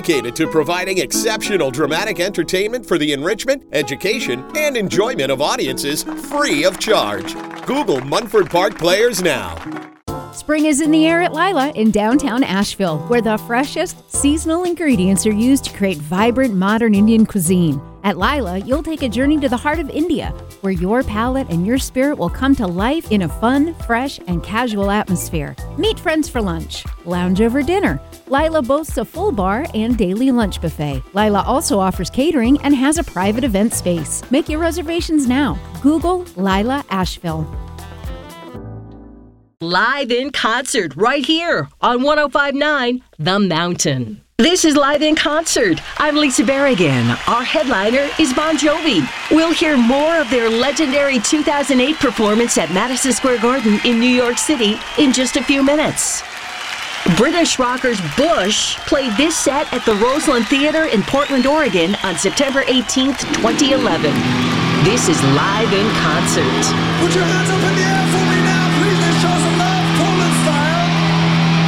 dedicated to providing exceptional dramatic entertainment for the enrichment, education, and enjoyment of audiences free of charge. Google Munford Park Players now. Spring is in the air at Lila in downtown Asheville, where the freshest seasonal ingredients are used to create vibrant modern Indian cuisine. At Lila, you'll take a journey to the heart of India, where your palate and your spirit will come to life in a fun, fresh, and casual atmosphere. Meet friends for lunch, lounge over dinner. Lila boasts a full bar and daily lunch buffet. Lila also offers catering and has a private event space. Make your reservations now. Google Lila Asheville. Live in concert right here on 105.9 The Mountain. This is Live in Concert. I'm Lisa Berrigan. Our headliner is Bon Jovi. We'll hear more of their legendary 2008 performance at Madison Square Garden in New York City in just a few minutes. British rockers Bush played this set at the Roseland Theater in Portland, Oregon on September 18th, 2011. This is Live in Concert. Put your hands up in the air for